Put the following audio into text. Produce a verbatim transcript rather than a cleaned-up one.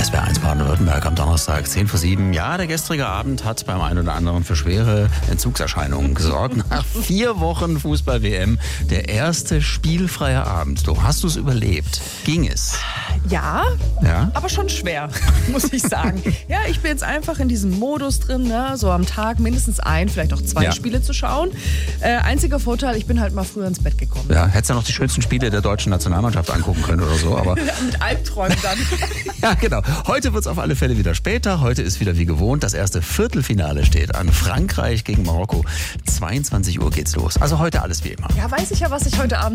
S W R eins Baden-Württemberg am Donnerstag, zehn vor sieben. Ja, der gestrige Abend hat beim einen oder anderen für schwere Entzugserscheinungen gesorgt. Nach vier Wochen Fußball-W M, der erste spielfreie Abend. Du hast es überlebt. Ging es? Ja, Ja? aber schon schwer, muss ich sagen. Ja, ich bin jetzt einfach in diesem Modus drin, ne? So am Tag mindestens ein, vielleicht auch zwei Ja. Spiele zu schauen. Äh, einziger Vorteil, ich bin halt mal früher ins Bett gekommen. Ja, hättest du noch die schönsten Spiele der deutschen Nationalmannschaft angucken können oder so, aber... Ja, mit Albträumen dann. Ja, genau. Heute wird es auf alle Fälle wieder später. Heute ist wieder wie gewohnt. Das erste Viertelfinale steht an. Frankreich gegen Marokko. zweiundzwanzig Uhr geht's los. Also heute alles wie immer. Ja, weiß ich ja, was ich heute Abend